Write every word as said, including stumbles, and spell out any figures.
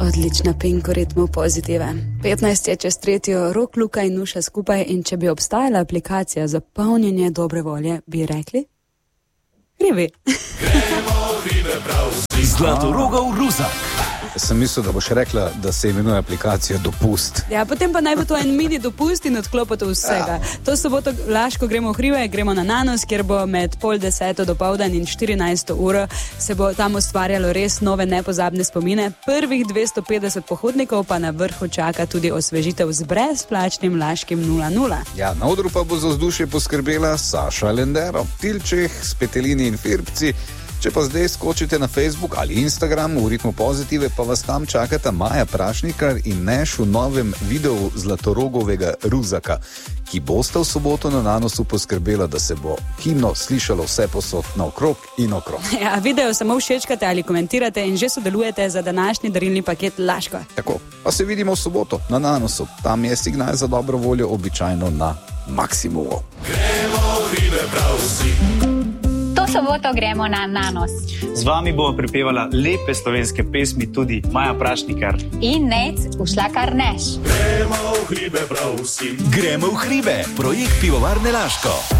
Odlična Pink v ritmu pozitive. petnajst je čez tretjo, Rok, Luka in Nuša skupaj, in če bi obstajala aplikacija za polnjenje dobre volje, bi rekli? Hribi. Zlatorogov ruzak. Sem mislil, da boš rekla, da se imenuje aplikacija Dopust. Ja, potem pa naj bo to en mini dopust in odklopite vsega. Ja. To soboto Laško gremo v Hribe, gremo na Nanos, kjer bo med pol deseto dopoldan in štirinajsto uro se bo tam ustvarjalo res nove nepozabne spomine. Prvih dvesto petdeset pohodnikov pa na vrhu čaka tudi osvežitev z brezplačnim Laškim nula nula. Ja, na odru pa bo za vzdušje poskrbela Saša Lendero, Tilčeh, Spetelini in Firbci. Če pa zdaj skočite na Facebook ali Instagram v ritmu pozitive, pa vas tam čakata Maja Prašnikar in Neš v novem videu Zlatorogovega ruzaka, ki bosta v soboto na Nanosu poskrbela, da se bo himno slišalo vse posod naokrog in okrog. Ja, video samo všečkate ali komentirate in že sodelujete za današnji darilni paket Laško. Tako, pa se vidimo v soboto na Nanosu. Tam je signal za dobro voljo običajno na maksimumu. Gremo Hribe prav vsi. To soboto gremo na Nanos. Z vami bo pripevala lepe slovenske pesmi tudi Maja Prašnikar. In Nec Ušlakar Neš. Gremo v Hribe prav vsi. Gremo v Hribe, projekt Pivovarne Laško.